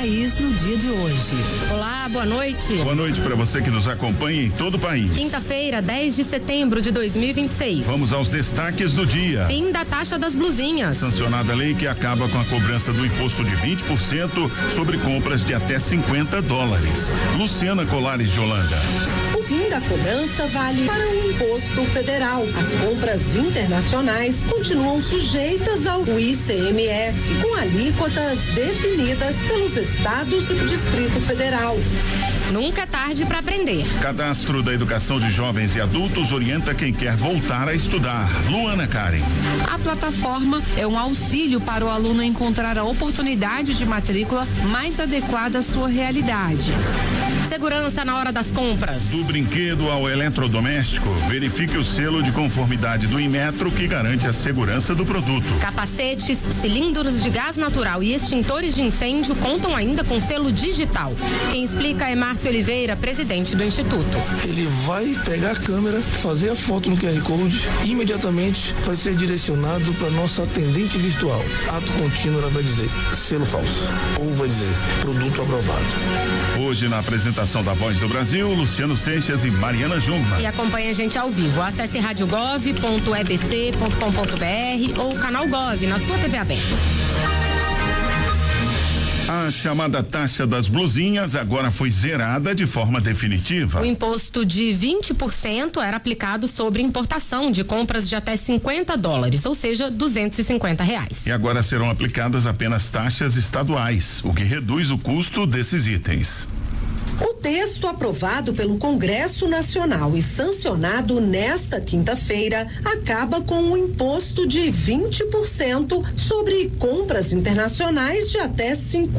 país no dia de hoje. Olá, boa noite. Boa noite para você que nos acompanha em todo o país. Quinta-feira, 10 de setembro de 2026. Vamos aos destaques do dia. Fim da taxa das blusinhas. Sancionada a lei que acaba com a cobrança do imposto de 20% sobre compras de até $50. Luciana Colares de Holanda. O fim da cobrança vale para o imposto federal. As compras internacionais continuam sujeitas ao ICMS, com alíquotas definidas pelos estados e Distrito Federal. Nunca é tarde para aprender. Cadastro da Educação de Jovens e Adultos orienta quem quer voltar a estudar. Luana Karen. A plataforma é um auxílio para o aluno encontrar a oportunidade de matrícula mais adequada à sua realidade. Segurança na hora das compras. Do brinquedo ao eletrodoméstico, verifique o selo de conformidade do Inmetro que garante a segurança do produto. Capacetes, cilindros de gás natural e extintores de incêndio contam ainda com selo digital. Quem explica é Márcio Oliveira, presidente do Instituto. Ele vai pegar a câmera, fazer a foto no QR Code e imediatamente vai ser direcionado para nossa atendente virtual. Ato contínuo, ela vai dizer selo falso ou vai dizer produto aprovado. Hoje na apresentação da Voz do Brasil, Luciano Seixas e Mariana Juma. E acompanhe a gente ao vivo. Acesse radiogov.ebc.com.br ou canal Gov na sua TV aberta. A chamada taxa das blusinhas agora foi zerada de forma definitiva. O imposto de 20% era aplicado sobre importação de compras de até $50, ou seja, R$250. E agora serão aplicadas apenas taxas estaduais, o que reduz o custo desses itens. O texto aprovado pelo Congresso Nacional e sancionado nesta quinta-feira acaba com o imposto de 20% sobre compras internacionais de até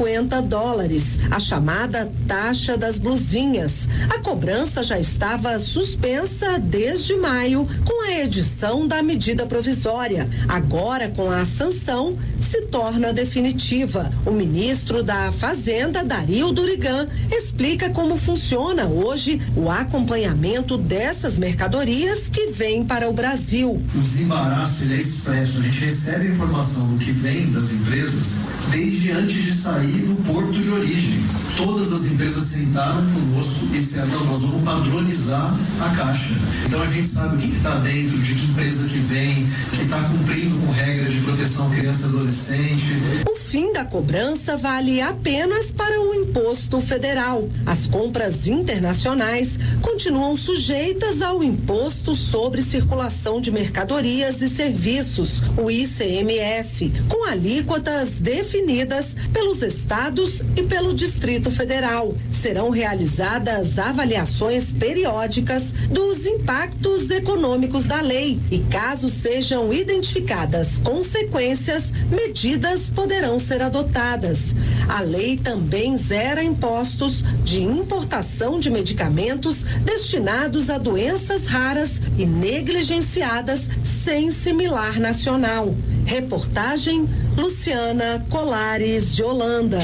$50, a chamada taxa das blusinhas. A cobrança já estava suspensa desde maio com a edição da medida provisória. Agora, com a sanção, se torna definitiva. O ministro da Fazenda, Dario Durigan, explica como funciona hoje o acompanhamento dessas mercadorias que vêm para o Brasil. O desembaraço ele é expresso, a gente recebe a informação do que vem das empresas desde antes de sair do porto de origem. Todas as empresas sentaram conosco e disseram, não, nós vamos padronizar a caixa. Então a gente sabe o que está dentro, de que empresa que vem, que está cumprindo com regras de proteção criança e adolescente. O fim da cobrança vale apenas para o imposto federal. As compras internacionais continuam sujeitas ao Imposto sobre Circulação de Mercadorias e Serviços, o ICMS, com alíquotas definidas pelos estados e pelo Distrito Federal. Serão realizadas avaliações periódicas dos impactos econômicos da lei e, caso sejam identificadas consequências, medidas poderão ser adotadas. A lei também zera impostos de importação de medicamentos destinados a doenças raras e negligenciadas sem similar nacional. Reportagem Luciana Colares de Holanda.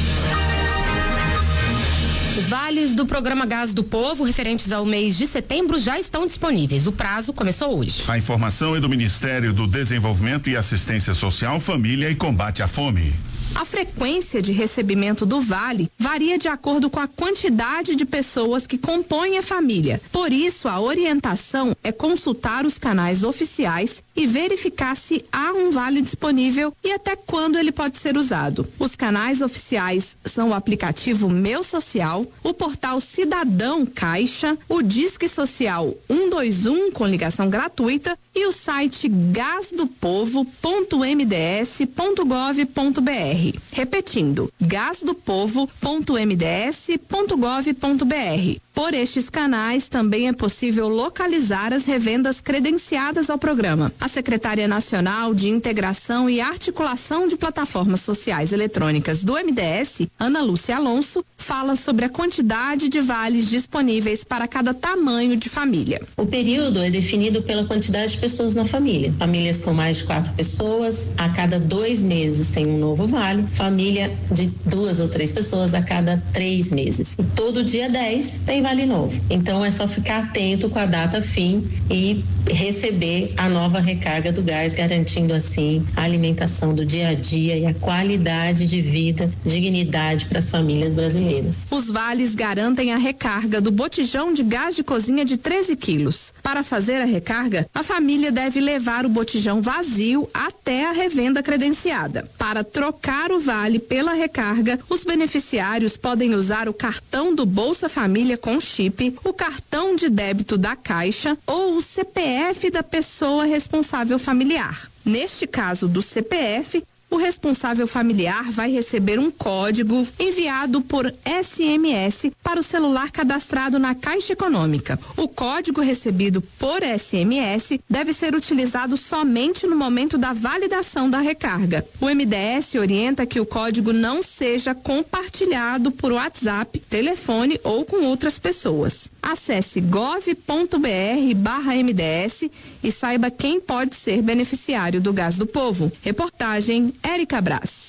Vales do programa Gás do Povo referentes ao mês de setembro já estão disponíveis. O prazo começou hoje. A informação é do Ministério do Desenvolvimento e Assistência Social, Família e Combate à Fome. A frequência de recebimento do vale varia de acordo com a quantidade de pessoas que compõem a família. Por isso, a orientação é consultar os canais oficiais e verificar se há um vale disponível e até quando ele pode ser usado. Os canais oficiais são o aplicativo Meu Social, o portal Cidadão Caixa, o Disque Social 121 com ligação gratuita e o site gasdopovo.mds.gov.br. Repetindo, gasdopovo.mds.gov.br. Por estes canais também é possível localizar as revendas credenciadas ao programa. A secretária nacional de Integração e Articulação de Plataformas Sociais Eletrônicas do MDS, Ana Lúcia Alonso, fala sobre a quantidade de vales disponíveis para cada tamanho de família. O período é definido pela quantidade de pessoas na família. Famílias com mais de 4 pessoas, a cada 2 meses tem um novo vale. Família de 2 ou 3 pessoas, a cada 3 meses. E todo dia 10 tem vale novo. Então é só ficar atento com a data fim e receber a nova recarga do gás, garantindo assim a alimentação do dia a dia e a qualidade de vida, dignidade para as famílias brasileiras. Os vales garantem a recarga do botijão de gás de cozinha de 13 quilos. Para fazer a recarga, a família deve levar o botijão vazio até a revenda credenciada. Para trocar o vale pela recarga, os beneficiários podem usar o cartão do Bolsa Família com chip, o cartão de débito da Caixa ou o CPF da pessoa responsável familiar. Neste caso do CPF, o responsável familiar vai receber um código enviado por SMS para o celular cadastrado na Caixa Econômica. O código recebido por SMS deve ser utilizado somente no momento da validação da recarga. O MDS orienta que o código não seja compartilhado por WhatsApp, telefone ou com outras pessoas. Acesse gov.br/MDS e saiba quem pode ser beneficiário do Gás do Povo. Reportagem Érica Brás.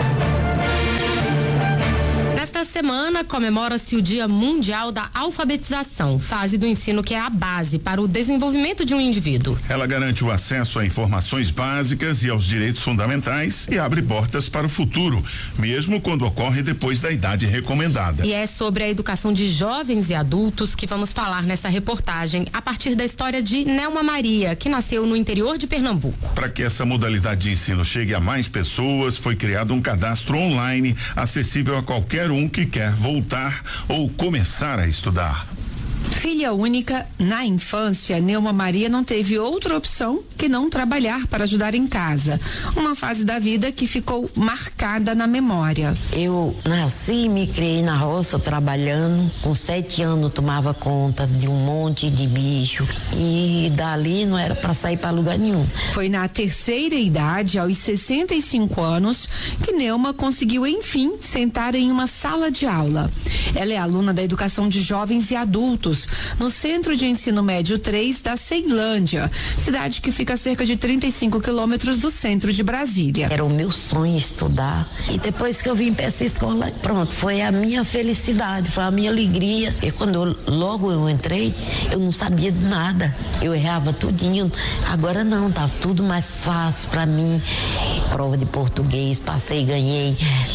Nesta semana comemora-se o Dia Mundial da Alfabetização, fase do ensino que é a base para o desenvolvimento de um indivíduo. Ela garante o acesso a informações básicas e aos direitos fundamentais e abre portas para o futuro, mesmo quando ocorre depois da idade recomendada. E é sobre a educação de jovens e adultos que vamos falar nessa reportagem, a partir da história de Nelma Maria, que nasceu no interior de Pernambuco. Para que essa modalidade de ensino chegue a mais pessoas, foi criado um cadastro online acessível a qualquer um que quer voltar ou começar a estudar. Filha única, na infância, Nelma Maria não teve outra opção que não trabalhar para ajudar em casa. Uma fase da vida que ficou marcada na memória. Eu nasci e me criei na roça trabalhando. Com 7 anos tomava conta de um monte de bicho e dali não era para sair para lugar nenhum. Foi na terceira idade, aos 65 anos, que Nelma conseguiu enfim sentar em uma sala de aula. Ela é aluna da educação de jovens e adultos no Centro de Ensino Médio 3 da Ceilândia, cidade que fica a cerca de 35 quilômetros do centro de Brasília. Era o meu sonho estudar e depois que eu vim para essa escola, pronto, foi a minha felicidade, foi a minha alegria. E quando logo eu entrei, eu não sabia de nada, eu errava tudinho. Agora não, tá tudo mais fácil para mim. Prova de português, passei e ganhei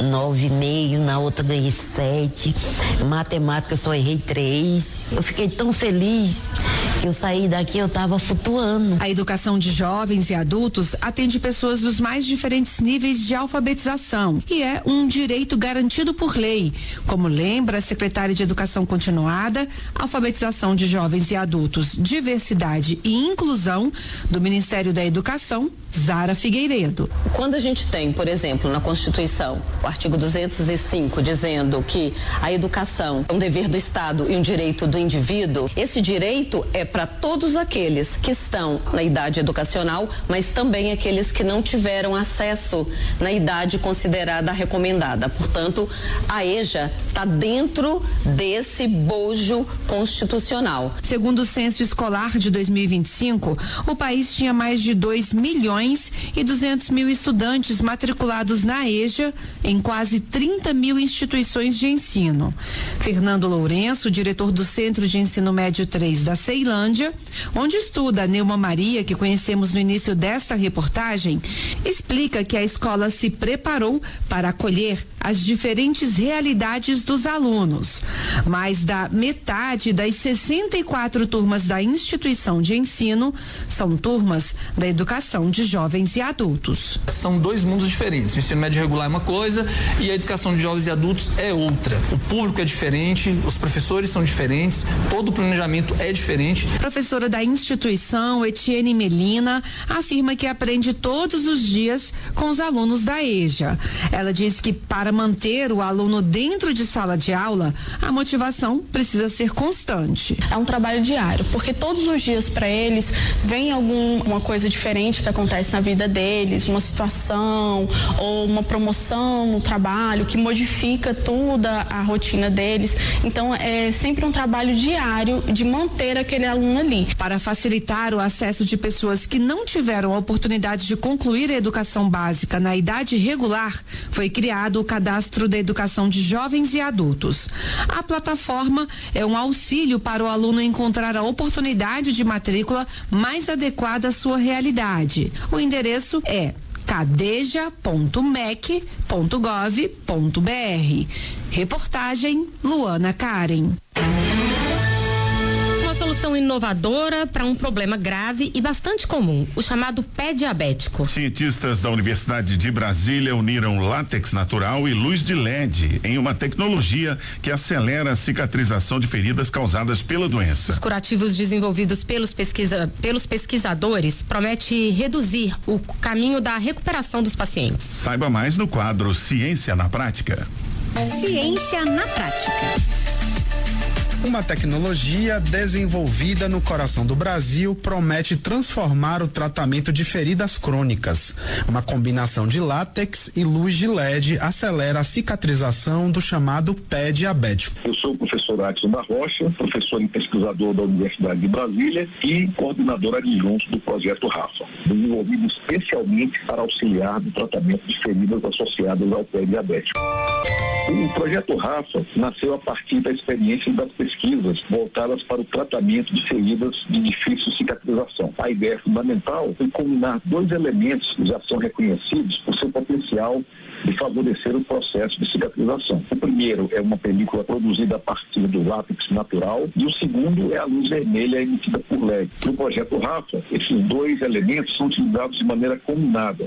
9,5, na outra ganhei 7. Matemática eu só errei 3. Eu fiquei tão feliz que eu saí daqui, eu estava flutuando. A educação de jovens e adultos atende pessoas dos mais diferentes níveis de alfabetização e é um direito garantido por lei. Como lembra a secretária de Educação Continuada, Alfabetização de Jovens e Adultos, Diversidade e Inclusão do Ministério da Educação, Zara Figueiredo. Quando a gente tem, por exemplo, na Constituição, o artigo 205, dizendo que a educação é um dever do Estado e um direito do indivíduo, esse direito é para todos aqueles que estão na idade educacional, mas também aqueles que não tiveram acesso na idade considerada recomendada. Portanto, a EJA está dentro desse bojo constitucional. Segundo o Censo Escolar de 2025, o país tinha mais de 2.200.000 estudantes matriculados na EJA em quase 30.000 instituições de ensino. Fernando Lourenço, diretor do Centro de Ensino Médio 3 da Ceilândia, onde estuda a Nelma Maria, que conhecemos no início desta reportagem, explica que a escola se preparou para acolher as diferentes realidades dos alunos. Mais da metade das 64 turmas da instituição de ensino são turmas da educação de jovens e adultos. São 2 mundos diferentes. O ensino médio regular é uma coisa e a educação de jovens e adultos é outra. O público é diferente, os professores são diferentes, todo o planejamento é diferente. Professora da instituição, Etienne Melina, afirma que aprende todos os dias com os alunos da EJA. Ela diz que para manter o aluno dentro de sala de aula, a motivação precisa ser constante. É um trabalho diário, porque todos os dias para eles vem alguma coisa diferente que acontece acontece na vida deles, uma situação ou uma promoção no trabalho que modifica toda a rotina deles. Então, é sempre um trabalho diário de manter aquele aluno ali. Para facilitar o acesso de pessoas que não tiveram a oportunidade de concluir a educação básica na idade regular, foi criado o Cadastro da Educação de Jovens e Adultos. A plataforma é um auxílio para o aluno encontrar a oportunidade de matrícula mais adequada à sua realidade. O endereço é cadej.mec.gov.br. Reportagem Luana Karen. Solução inovadora para um problema grave e bastante comum, o chamado pé diabético. Cientistas da Universidade de Brasília uniram látex natural e luz de LED em uma tecnologia que acelera a cicatrização de feridas causadas pela doença. Os curativos desenvolvidos pelos pesquisadores prometem reduzir o caminho da recuperação dos pacientes. Saiba mais no quadro Ciência na Prática. Ciência na Prática. Uma tecnologia desenvolvida no coração do Brasil promete transformar o tratamento de feridas crônicas. Uma combinação de látex e luz de LED acelera a cicatrização do chamado pé diabético. Eu sou o professor Adson da Rocha, professor e pesquisador da Universidade de Brasília e coordenador adjunto do projeto RAFA, desenvolvido especialmente para auxiliar no tratamento de feridas associadas ao pé diabético. O projeto RAFA nasceu a partir da experiência das pesquisas voltadas para o tratamento de feridas de difícil cicatrização. A ideia fundamental foi combinar dois elementos que já são reconhecidos por seu potencial de favorecer o processo de cicatrização. O primeiro é uma película produzida a partir do látex natural e o segundo é a luz vermelha emitida por LED. No projeto RAFA, esses dois elementos são utilizados de maneira combinada.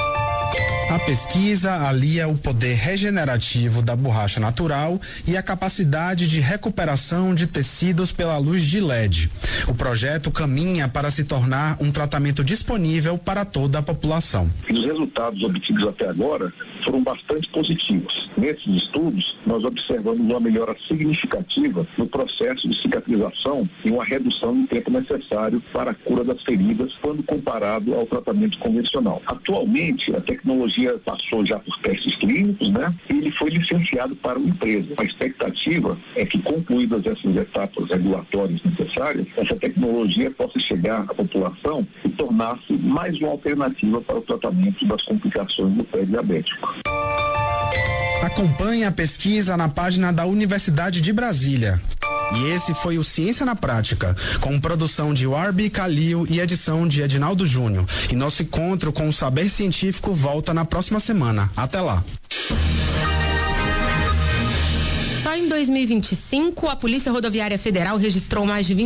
A pesquisa alia o poder regenerativo da borracha natural e a capacidade de recuperação de tecidos pela luz de LED. O projeto caminha para se tornar um tratamento disponível para toda a população. Os resultados obtidos até agora foram bastante positivos. Nesses estudos, nós observamos uma melhora significativa no processo de cicatrização e uma redução no tempo necessário para a cura das feridas quando comparado ao tratamento convencional. Atualmente, a tecnologia passou já por testes clínicos, e ele foi licenciado para uma empresa. A expectativa é que, concluídas essas etapas regulatórias necessárias, essa tecnologia possa chegar à população e tornar-se mais uma alternativa para o tratamento das complicações do pé diabético. Acompanhe a pesquisa na página da Universidade de Brasília. E esse foi o Ciência na Prática, com produção de Warby Calil e edição de Edinaldo Júnior. E nosso encontro com o saber científico volta na próxima semana. Até lá. Só em 2025, a Polícia Rodoviária Federal registrou mais de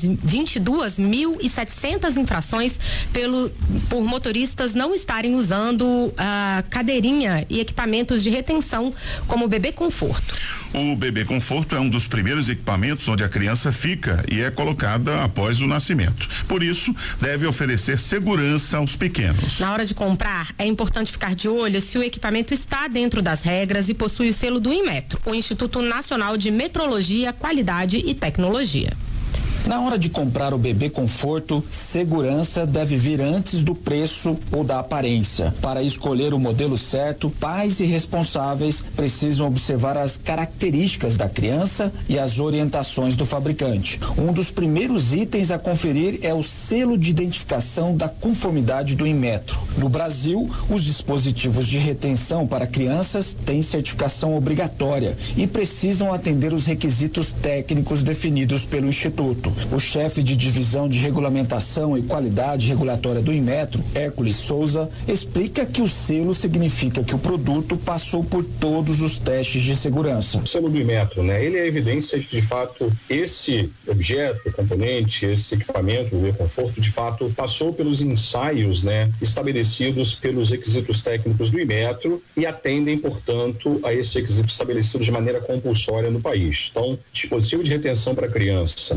22.700 infrações por motoristas não estarem usando a cadeirinha e equipamentos de retenção, como o bebê conforto. O bebê conforto é um dos primeiros equipamentos onde a criança fica e é colocada após o nascimento. Por isso, deve oferecer segurança aos pequenos. Na hora de comprar, é importante ficar de olho se o equipamento está dentro das regras e possui o selo do Inmetro, o Instituto Nacional de Metrologia, Qualidade e Tecnologia. Na hora de comprar o bebê conforto, segurança deve vir antes do preço ou da aparência. Para escolher o modelo certo, pais e responsáveis precisam observar as características da criança e as orientações do fabricante. Um dos primeiros itens a conferir é o selo de identificação da conformidade do Inmetro. No Brasil, os dispositivos de retenção para crianças têm certificação obrigatória e precisam atender os requisitos técnicos definidos pelo Instituto. O chefe de divisão de regulamentação e qualidade regulatória do Inmetro, Hércules Souza, explica que o selo significa que o produto passou por todos os testes de segurança. O selo do Inmetro, ele é a evidência de que, de fato, esse objeto, componente, esse equipamento, o bebê conforto, de fato, passou pelos ensaios, estabelecidos pelos requisitos técnicos do Inmetro e atendem, portanto, a esse requisito estabelecido de maneira compulsória no país. Então, dispositivo de retenção para criança, incluindo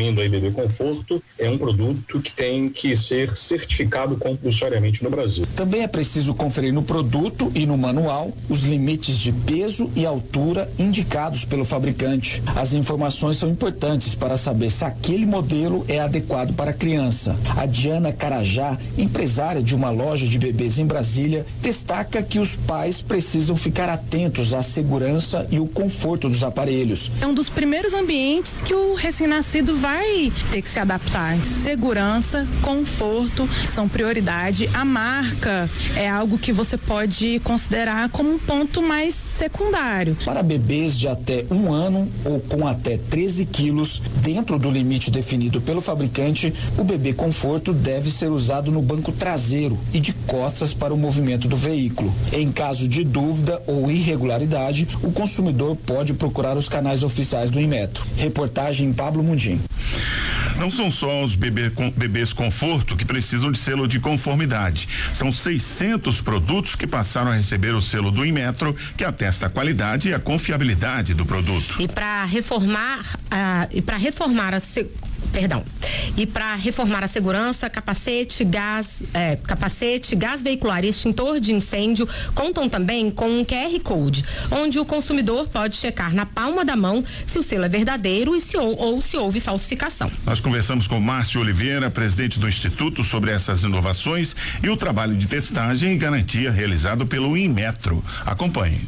incluindo aí bebê conforto, é um produto que tem que ser certificado compulsoriamente no Brasil. Também é preciso conferir no produto e no manual os limites de peso e altura indicados pelo fabricante. As informações são importantes para saber se aquele modelo é adequado para a criança. A Diana Carajá, empresária de uma loja de bebês em Brasília, destaca que os pais precisam ficar atentos à segurança e o conforto dos aparelhos. É um dos primeiros ambientes que o recém-nascido vai ter que se adaptar. Segurança, conforto são prioridade. A marca é algo que você pode considerar como um ponto mais secundário. Para bebês de até 1 ano ou com até 13 quilos, dentro do limite definido pelo fabricante, o bebê conforto deve ser usado no banco traseiro e de costas para o movimento do veículo. Em caso de dúvida ou irregularidade, o consumidor pode procurar os canais oficiais do Inmetro. Reportagem Pablo Mundim. Não são só os bebês conforto que precisam de selo de conformidade. São 600 produtos que passaram a receber o selo do Inmetro, que atesta a qualidade e a confiabilidade do produto. E para reformar a segurança, capacete, gás veicular e extintor de incêndio contam também com um QR Code, onde o consumidor pode checar na palma da mão se o selo é verdadeiro ou se houve falsificação. Nós conversamos com Márcio Oliveira, presidente do Instituto, sobre essas inovações e o trabalho de testagem e garantia realizado pelo Inmetro. Acompanhe.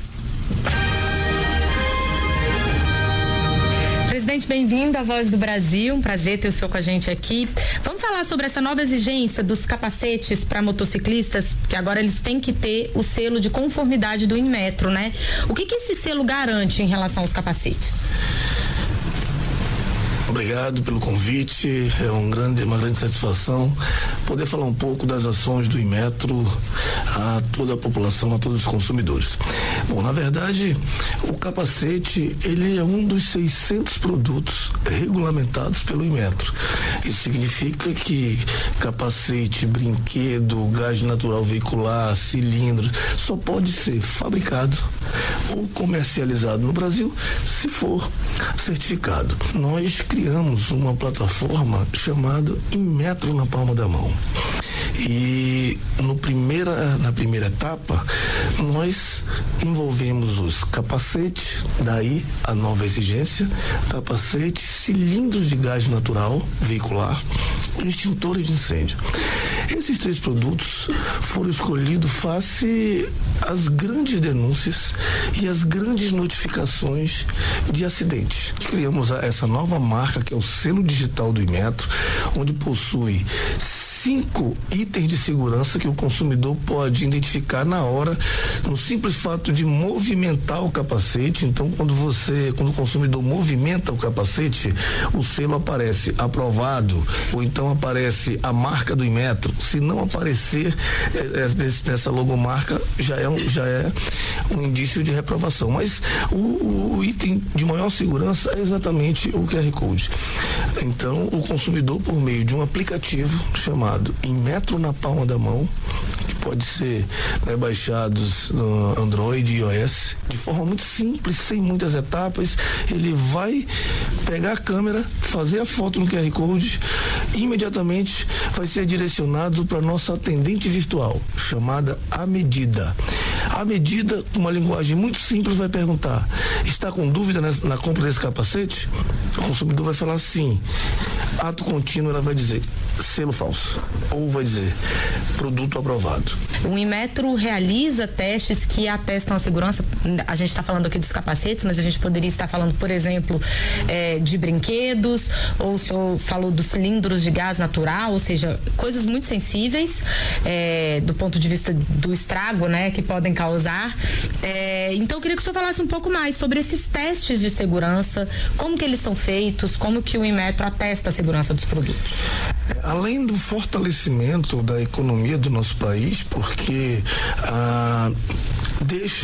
Presidente, bem-vindo à Voz do Brasil, um prazer ter o senhor com a gente aqui. Vamos falar sobre essa nova exigência dos capacetes para motociclistas, que agora eles têm que ter o selo de conformidade do Inmetro, né? O que esse selo garante em relação aos capacetes? Obrigado pelo convite, é uma grande satisfação poder falar um pouco das ações do Inmetro a toda a população, a todos os consumidores. Bom, na verdade, o capacete, ele é um dos 600 produtos regulamentados pelo Inmetro. Isso significa que capacete, brinquedo, gás natural veicular, cilindro, só pode ser fabricado ou comercializado no Brasil se for certificado. Nós criamos uma plataforma chamada Inmetro na palma da mão. E na primeira etapa, nós envolvemos os capacetes, daí a nova exigência, capacetes, cilindros de gás natural veicular e extintores de incêndio. Esses 3 produtos foram escolhidos face às grandes denúncias e às grandes notificações de acidentes. Criamos essa nova marca, que é o selo digital do Inmetro, onde possui 5 itens de segurança que o consumidor pode identificar na hora, no simples fato de movimentar o capacete. Então, quando o consumidor movimenta o capacete, o selo aparece aprovado, ou então aparece a marca do Inmetro. Se não aparecer dessa logomarca, já é um indício de reprovação. Mas o item de maior segurança é exatamente o QR Code. Então, o consumidor, por meio de um aplicativo chamado Inmetro na palma da mão, que pode ser baixados no Android e iOS, de forma muito simples, sem muitas etapas, ele vai pegar a câmera, fazer a foto no QR Code e imediatamente vai ser direcionado para nossa atendente virtual, chamada A Medida. A Medida, uma linguagem muito simples, vai perguntar: está com dúvida na compra desse capacete? O consumidor vai falar sim. Ato contínuo, ela vai dizer selo falso, ou vai dizer produto aprovado. O Inmetro realiza testes que atestam a segurança. A gente está falando aqui dos capacetes, mas a gente poderia estar falando, por exemplo, de brinquedos, ou o senhor falou dos cilindros de gás natural, ou seja, coisas muito sensíveis do ponto de vista do estrago, né, que podem causar. Então eu queria que o senhor falasse um pouco mais sobre esses testes de segurança, como que eles são feitos, como que o Inmetro atesta a segurança dos produtos. Além do fortalecimento da economia do nosso país, porque deixa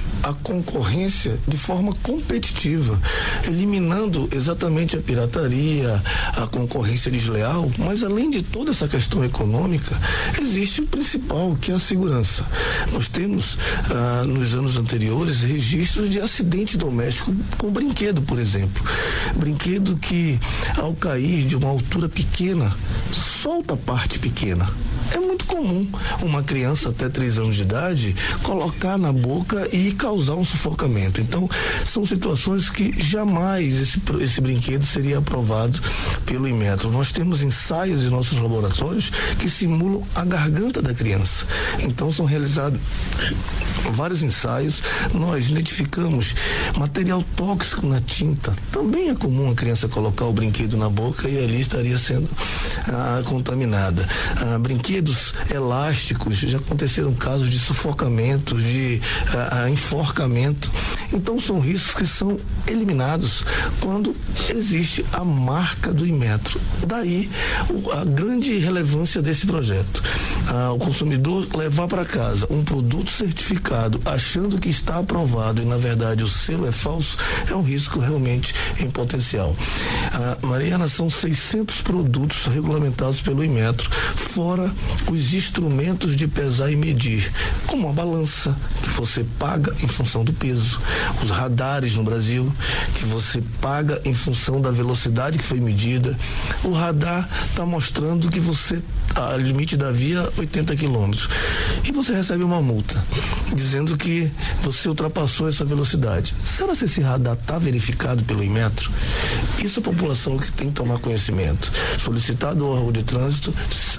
a concorrência de forma competitiva, eliminando exatamente a pirataria, a concorrência desleal, mas além de toda essa questão econômica, existe o principal, que é a segurança. Nós temos, nos anos anteriores, registros de acidente doméstico com brinquedo, por exemplo. Brinquedo que, ao cair de uma altura pequena, solta a parte pequena. É muito comum uma criança até 3 anos de idade colocar na boca e causar um sufocamento. Então, são situações que jamais esse brinquedo seria aprovado pelo Inmetro. Nós temos ensaios em nossos laboratórios que simulam a garganta da criança. Então, são realizados vários ensaios. Nós identificamos material tóxico na tinta. Também é comum a criança colocar o brinquedo na boca e ali estaria sendo contaminada. Brinquedos elásticos, já aconteceram casos de sufocamento, de enforcamento. Então são riscos que são eliminados quando existe a marca do Inmetro. Daí a grande relevância desse projeto. O consumidor levar para casa um produto certificado achando que está aprovado e na verdade o selo é falso, é um risco realmente em potencial. Mariana, são 600 produtos regulamentados pelo Inmetro, fora os instrumentos de pesar e medir, como a balança, que você paga em função do peso, os radares no Brasil, que você paga em função da velocidade que foi medida. O radar está mostrando que a limite da via 80 quilômetros e você recebe uma multa dizendo que você ultrapassou essa velocidade. Será que esse radar está verificado pelo Inmetro? Isso a população que tem que tomar conhecimento. Solicitar do órgão de trânsito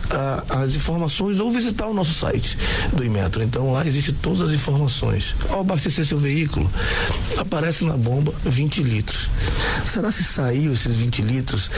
as informações ou visitar o nosso site do Inmetro. Então lá existe todas as informações. Ao abastecer seu veículo, aparece na bomba 20 litros. Será que saiu esses 20 litros?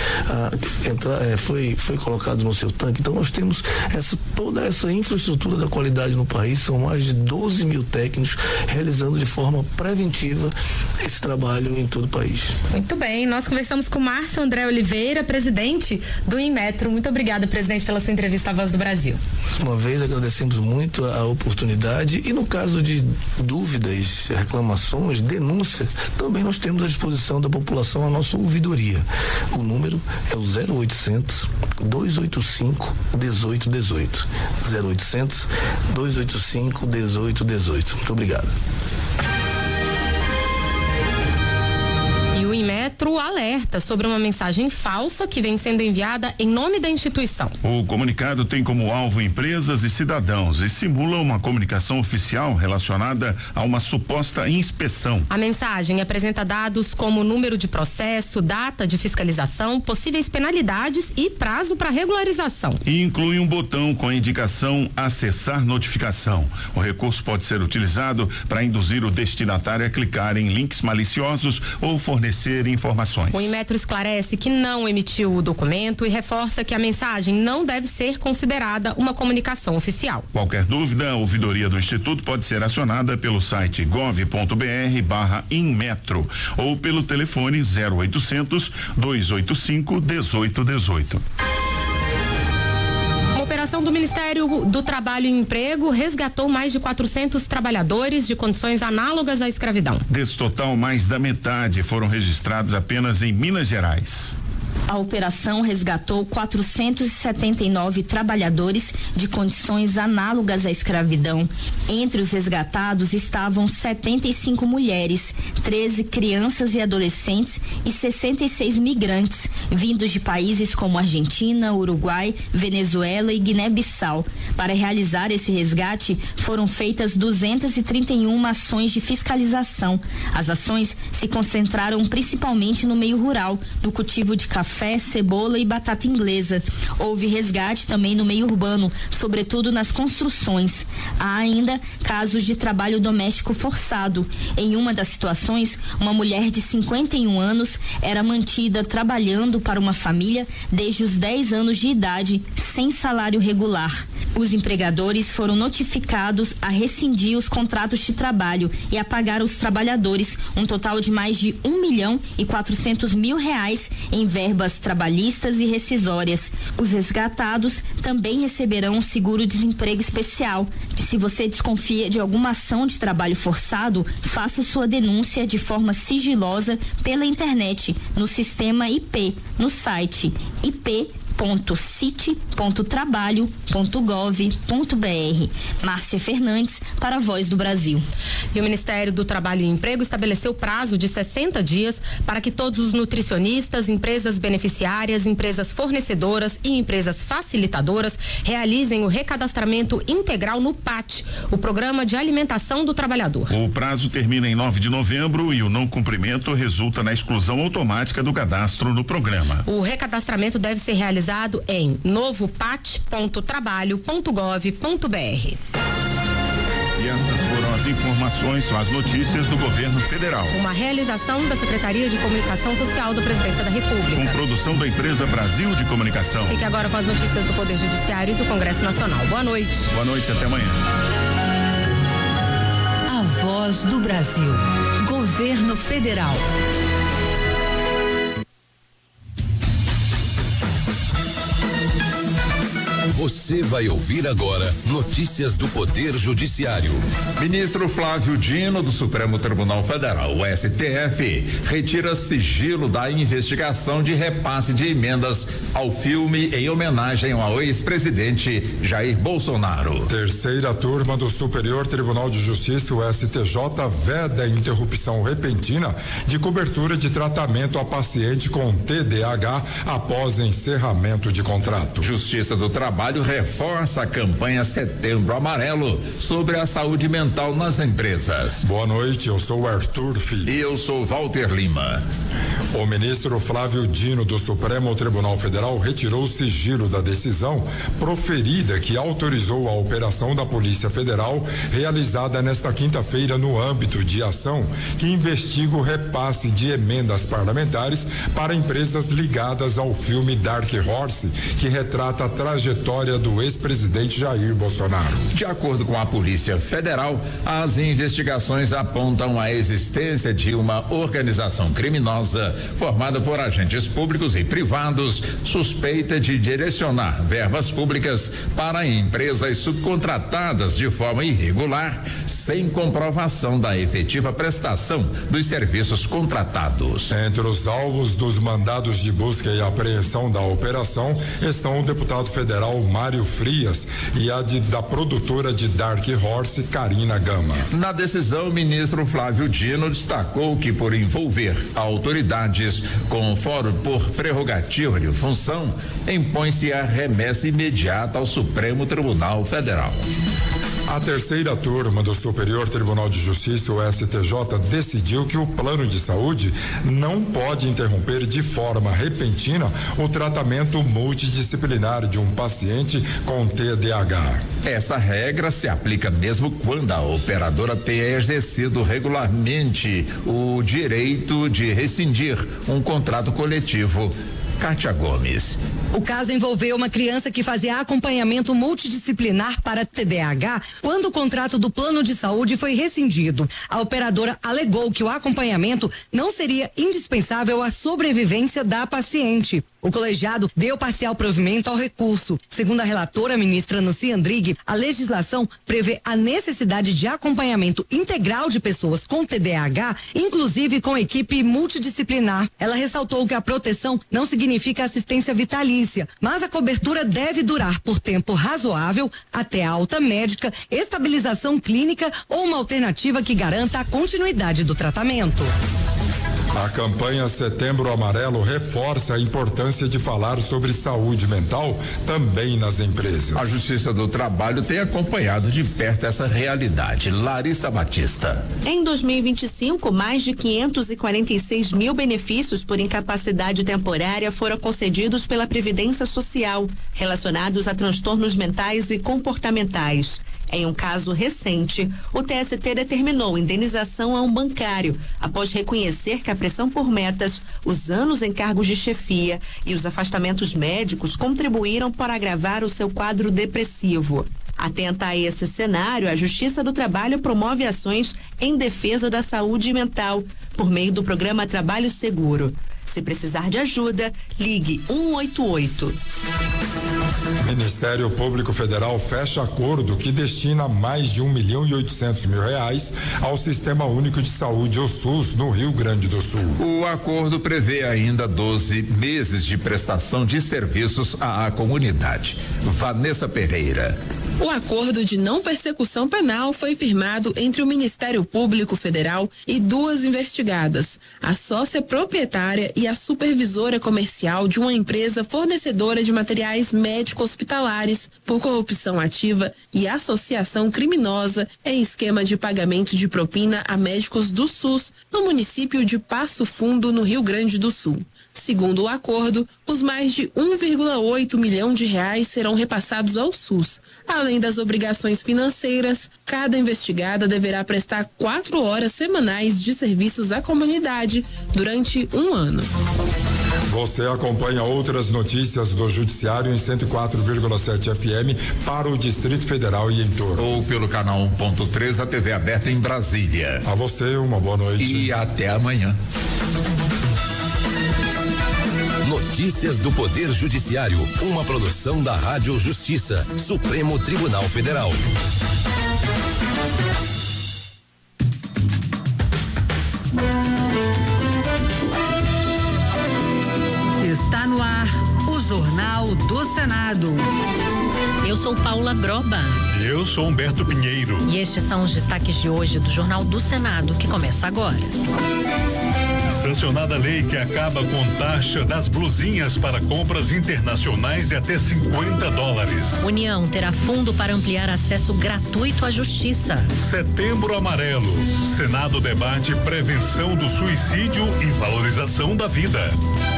Foi colocado no seu tanque? Então nós temos toda essa infraestrutura da qualidade no país. São mais de 12 mil técnicos realizando de forma preventiva esse trabalho em todo o país. Muito bem, nós conversamos com Márcio André Oliveira, presidente do Inmetro. Muito obrigada, presidente, pela sua entrevista à Voz do Brasil. Uma vez agradecemos muito a oportunidade e no caso de dúvidas, reclamações, denúncias, também nós temos à disposição da população a nossa ouvidoria. O número é o 0800 285 1818. 0800 285 1818. Muito obrigado. O Inmetro alerta sobre uma mensagem falsa que vem sendo enviada em nome da instituição. O comunicado tem como alvo empresas e cidadãos e simula uma comunicação oficial relacionada a uma suposta inspeção. A mensagem apresenta dados como número de processo, data de fiscalização, possíveis penalidades e prazo para regularização. E inclui um botão com a indicação acessar notificação. O recurso pode ser utilizado para induzir o destinatário a clicar em links maliciosos ou fornecer informações. O Inmetro esclarece que não emitiu o documento e reforça que a mensagem não deve ser considerada uma comunicação oficial. Qualquer dúvida, a ouvidoria do Instituto pode ser acionada pelo site gov.br/inmetro ou pelo telefone 0800 285 1818. A operação do Ministério do Trabalho e Emprego resgatou mais de 400 trabalhadores de condições análogas à escravidão. Desse total, mais da metade foram registrados apenas em Minas Gerais. A operação resgatou 479 trabalhadores de condições análogas à escravidão. Entre os resgatados estavam 75 mulheres, 13 crianças e adolescentes e 66 migrantes, vindos de países como Argentina, Uruguai, Venezuela e Guiné-Bissau. Para realizar esse resgate, foram feitas 231 ações de fiscalização. As ações se concentraram principalmente no meio rural, no cultivo de café, cebola e batata inglesa. Houve resgate também no meio urbano, sobretudo nas construções. Há ainda casos de trabalho doméstico forçado. Em uma das situações, uma mulher de 51 anos era mantida trabalhando para uma família desde os 10 anos de idade, sem salário regular. Os empregadores foram notificados a rescindir os contratos de trabalho e a pagar aos trabalhadores um total de mais de R$1.400.000 em verbas parcelas trabalhistas e rescisórias. Os resgatados também receberão um seguro-desemprego especial. Se você desconfia de alguma ação de trabalho forçado, faça sua denúncia de forma sigilosa pela internet, no sistema IP, no site ip.cit.trabalho.gov.br. Márcia Fernandes, para a Voz do Brasil. E o Ministério do Trabalho e Emprego estabeleceu prazo de 60 dias para que todos os nutricionistas, empresas beneficiárias, empresas fornecedoras e empresas facilitadoras realizem o recadastramento integral no PAT, o Programa de Alimentação do Trabalhador. O prazo termina em 9 de novembro e o não cumprimento resulta na exclusão automática do cadastro no programa. O recadastramento deve ser realizado em novopat.trabalho.gov.br. E essas foram as informações, são as notícias do governo federal. Uma realização da Secretaria de Comunicação Social da Presidência da República. Com produção da empresa Brasil de Comunicação. Fique agora com as notícias do Poder Judiciário e do Congresso Nacional. Boa noite. Boa noite, até amanhã. A Voz do Brasil. Governo Federal. Você vai ouvir agora notícias do Poder Judiciário. Ministro Flávio Dino do Supremo Tribunal Federal, o STF, retira sigilo da investigação de repasse de emendas ao filme em homenagem ao ex-presidente Jair Bolsonaro. Terceira turma do Superior Tribunal de Justiça, o STJ, veda a interrupção repentina de cobertura de tratamento a paciente com TDAH após encerramento de contrato. Justiça do Trabalho reforça a campanha Setembro Amarelo sobre a saúde mental nas empresas. Boa noite, eu sou Arthur Filho. E eu sou Walter Lima. O ministro Flávio Dino do Supremo Tribunal Federal retirou o sigilo da decisão proferida que autorizou a operação da Polícia Federal realizada nesta quinta-feira no âmbito de ação que investiga o repasse de emendas parlamentares para empresas ligadas ao filme Dark Horse, que retrata a trajetória do ex-presidente Jair Bolsonaro. De acordo com a Polícia Federal, as investigações apontam a existência de uma organização criminosa formada por agentes públicos e privados suspeita de direcionar verbas públicas para empresas subcontratadas de forma irregular, sem comprovação da efetiva prestação dos serviços contratados. Entre os alvos dos mandados de busca e apreensão da operação estão o deputado federal Mário Frias e a da produtora de Dark Horse, Karina Gama. Na decisão, o ministro Flávio Dino destacou que, por envolver autoridades com foro por prerrogativa de função, impõe-se a remessa imediata ao Supremo Tribunal Federal. A terceira turma do Superior Tribunal de Justiça, o STJ, decidiu que o plano de saúde não pode interromper de forma repentina o tratamento multidisciplinar de um paciente com TDAH. Essa regra se aplica mesmo quando a operadora tenha exercido regularmente o direito de rescindir um contrato coletivo. Kátia Gomes. O caso envolveu uma criança que fazia acompanhamento multidisciplinar para TDAH quando o contrato do plano de saúde foi rescindido. A operadora alegou que o acompanhamento não seria indispensável à sobrevivência da paciente. O colegiado deu parcial provimento ao recurso. Segundo a relatora, ministra Nancy Andrighi, a legislação prevê a necessidade de acompanhamento integral de pessoas com TDAH, inclusive com equipe multidisciplinar. Ela ressaltou que a proteção não significa assistência vitalícia, mas a cobertura deve durar por tempo razoável até a alta médica, estabilização clínica ou uma alternativa que garanta a continuidade do tratamento. A campanha Setembro Amarelo reforça a importância de falar sobre saúde mental também nas empresas. A Justiça do Trabalho tem acompanhado de perto essa realidade. Larissa Batista. Em 2025, mais de 546 mil benefícios por incapacidade temporária foram concedidos pela Previdência Social, relacionados a transtornos mentais e comportamentais. Em um caso recente, o TST determinou indenização a um bancário, após reconhecer que a pressão por metas, os anos em cargos de chefia e os afastamentos médicos contribuíram para agravar o seu quadro depressivo. Atenta a esse cenário, a Justiça do Trabalho promove ações em defesa da saúde mental, por meio do programa Trabalho Seguro. Se precisar de ajuda, ligue 188. Ministério Público Federal fecha acordo que destina mais de R$1.800.000 ao Sistema Único de Saúde, o SUS, no Rio Grande do Sul. O acordo prevê ainda 12 meses de prestação de serviços à comunidade. Vanessa Pereira. O acordo de não persecução penal foi firmado entre o Ministério Público Federal e duas investigadas, a sócia proprietária e a supervisora comercial de uma empresa fornecedora de materiais médico-hospitalares por corrupção ativa e associação criminosa em esquema de pagamento de propina a médicos do SUS no município de Passo Fundo, no Rio Grande do Sul. Segundo o acordo, os mais de R$1,8 milhão serão repassados ao SUS. Além das obrigações financeiras, cada investigada deverá prestar 4 horas semanais de serviços à comunidade durante 1 ano. Você acompanha outras notícias do Judiciário em 104,7 FM para o Distrito Federal e em torno. Ou pelo canal 1.3 da TV aberta em Brasília. A você, uma boa noite. E até amanhã. Notícias do Poder Judiciário, uma produção da Rádio Justiça, Supremo Tribunal Federal. Está no ar o Jornal do Senado. Eu sou Paula Groba. E eu sou Humberto Pinheiro. E estes são os destaques de hoje do Jornal do Senado, que começa agora. Sancionada lei que acaba com taxa das blusinhas para compras internacionais de até $50. União terá fundo para ampliar acesso gratuito à justiça. Setembro Amarelo. Senado debate prevenção do suicídio e valorização da vida.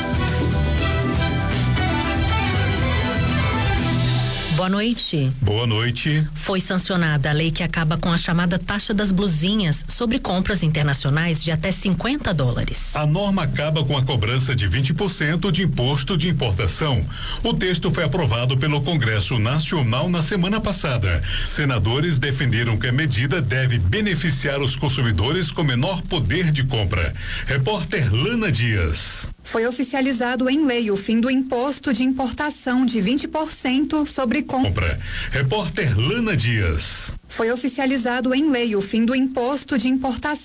Boa noite. Boa noite. Foi sancionada a lei que acaba com a chamada taxa das blusinhas sobre compras internacionais de até $50. A norma acaba com a cobrança de 20% de imposto de importação. O texto foi aprovado pelo Congresso Nacional na semana passada. Senadores defenderam que a medida deve beneficiar os consumidores com menor poder de compra. Repórter Lana Dias. Foi oficializado em lei o fim do imposto de importação de 20% sobre compra. Repórter Lana Dias. Foi oficializado em lei o fim do imposto de importação